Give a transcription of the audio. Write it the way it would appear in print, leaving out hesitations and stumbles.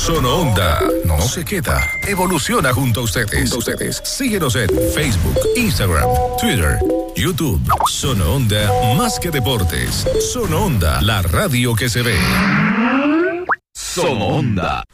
Sono Onda no se queda, evoluciona junto a ustedes. Síguenos en Facebook, Instagram, Twitter, YouTube. Sono Onda, más que deportes. Sono Onda, la radio que se ve. Sono Onda.